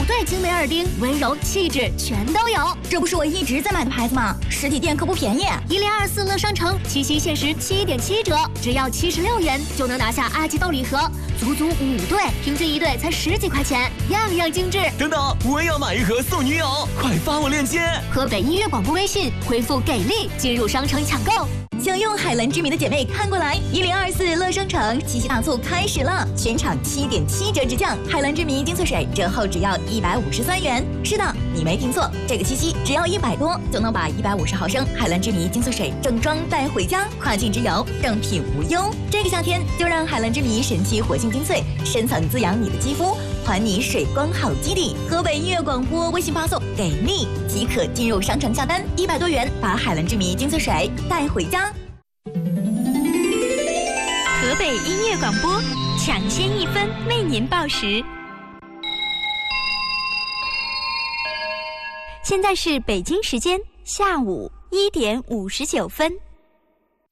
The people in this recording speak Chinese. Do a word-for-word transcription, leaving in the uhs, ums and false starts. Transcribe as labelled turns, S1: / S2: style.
S1: 五对精美耳钉，温柔气质全都有。
S2: 这不是我一直在买的牌子吗？实体店可不便宜。
S1: 一零二四乐商城七夕限时七点七折，只要七十六元就能拿下阿基豆礼盒，足足五对，平均一对才十几块钱，样样精致。
S3: 等等，我也要买一盒送女友，快发我链接！
S1: 河北音乐广播微信回复给力进入商城抢购。
S2: 想用海蓝之谜的姐妹看过来，一零二四乐商城七夕大促开始了，全场七点七折直降，海蓝之谜精粹水折后只要一百五十三元。是的，你没听错，这个七夕只要一百多就能把一百五十毫升海蓝之谜精粹水正装带回家，跨境之游正品无忧。这个夏天就让海蓝之谜神奇活性精粹深层滋养你的肌肤，还你水光好基底。河北音乐广播微信发送给力即可进入商城下单，一百多元把海蓝之谜精粹水带回家。
S4: 河北音乐广播抢先一分为您报时。现在是北京时间下午一点五十九分。